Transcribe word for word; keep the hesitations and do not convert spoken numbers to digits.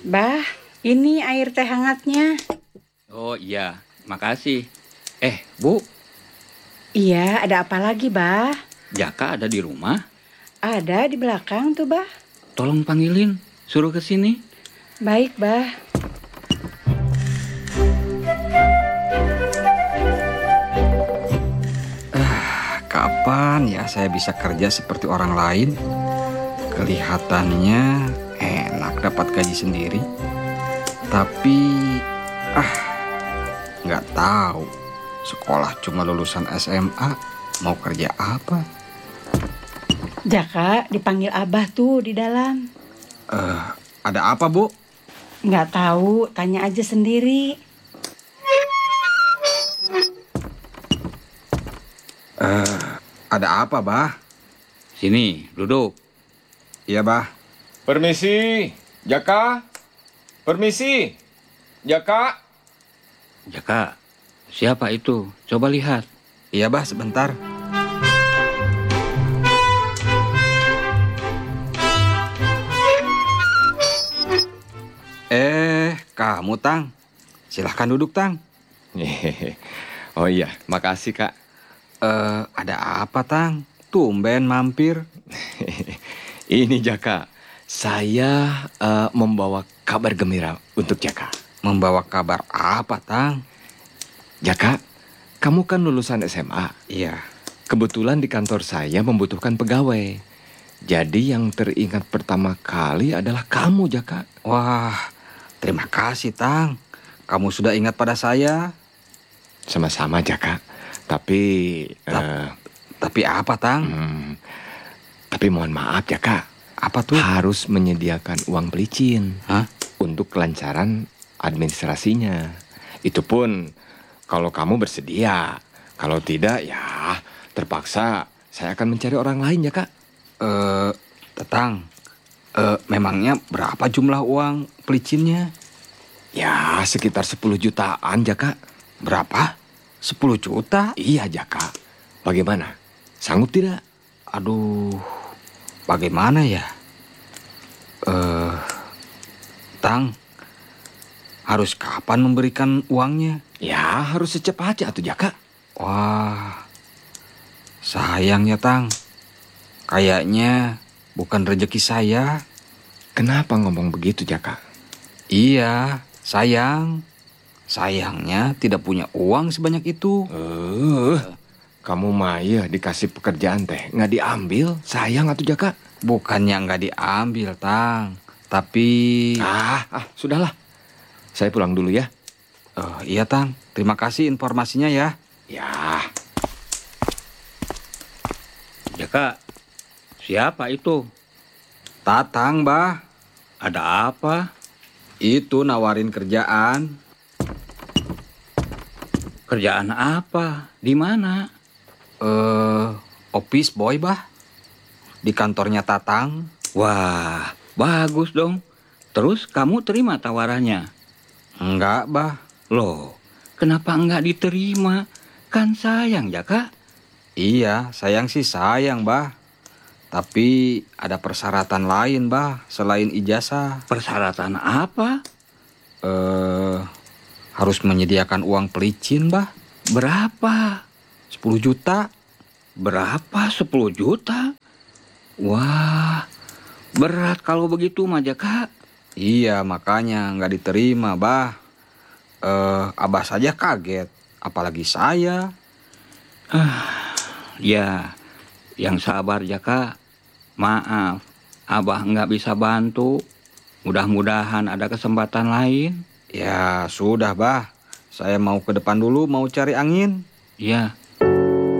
Bah, ini air teh hangatnya. Oh iya, makasih. Eh, Bu, Iya, ada apa lagi, Bah? Jaka ada di rumah? Ada di belakang tuh, Bah. Tolong panggilin, suruh ke sini. Baik, Bah. Kapan ya saya bisa kerja seperti orang lain? Kelihatannya enak dapat gaji sendiri. Tapi, ah, nggak tahu. Sekolah cuma lulusan S M A, mau kerja apa? Jaka dipanggil Abah tuh di dalam. Eh, ada apa, Bu? Nggak tahu, tanya aja sendiri. Eh, ada apa, Bah? Sini, duduk. Iya, Bah. Permisi, Jaka. Permisi, Jaka. Jaka, siapa itu? Coba lihat. Iya, Bah, sebentar. Eh, kamu, Tang. Silahkan duduk, Tang. Oh iya, makasih Kak. Eh, ada apa, Tang? Tumben mampir. Ini Jaka, saya eh, membawa kabar gembira untuk Jaka. Membawa kabar apa, Tang? Jaka, kamu kan lulusan S M A. Iya. Kebetulan di kantor saya membutuhkan pegawai. Jadi yang teringat pertama kali adalah kamu, Jaka. Wah, terima kasih, Tang. Kamu sudah ingat pada saya. Sama-sama, Jaka. Tapi... Ta- eh, Tapi apa, Tang? hmm, tapi mohon maaf, Jaka. Apa tuh? Harus menyediakan uang pelicin. Hah? Untuk kelancaran administrasinya. Itu pun kalau kamu bersedia. Kalau tidak, ya terpaksa saya akan mencari orang lain, Jaka. Eh, Tetang. Eh, memangnya berapa jumlah uang pelicinnya? Ya, sekitar sepuluh jutaan, Jaka. Berapa? Sepuluh juta? Iya, Jaka. Bagaimana? Sanggup tidak? Aduh, bagaimana ya? Eh, Tang, harus kapan memberikan uangnya? Ya, harus secepatnya tuh, Jaka. Wah, sayang ya, Tang. Kayaknya bukan rezeki saya. Kenapa ngomong begitu, Jaka? Iya, sayang. Sayangnya tidak punya uang sebanyak itu. Eh, kamu mah ya dikasih pekerjaan teh nggak diambil, sayang atuh, Jaka. Bukannya nggak diambil, Tang. Tapi... Ah, ah, sudahlah. Saya pulang dulu ya. Oh, iya, Tang. Terima kasih informasinya ya. Ya, Jaka, siapa itu? Tatang, Bah. Ada apa? Itu nawarin kerjaan. Kerjaan apa? Di mana? Eh, office boy, Bah. Di kantornya Tatang. Wah, bagus dong. Terus kamu terima tawarannya? Enggak, Bah. Loh, kenapa enggak diterima? Kan sayang, Jaka. Iya, sayang sih sayang, Bah. Tapi ada persyaratan lain, Bah, selain ijazah. Persyaratan apa? Eh, harus menyediakan uang pelicin, Bah. Berapa? Sepuluh juta. Berapa? Sepuluh juta? Wah, berat kalau begitu mah, Jaka. Iya, makanya nggak diterima, Bah. Eh, Abah saja kaget. Apalagi saya. Ya, yang sabar, Jaka. Maaf, Abah nggak bisa bantu. Mudah-mudahan ada kesempatan lain. Ya, sudah, Bah. Saya mau ke depan dulu, mau cari angin. Ya,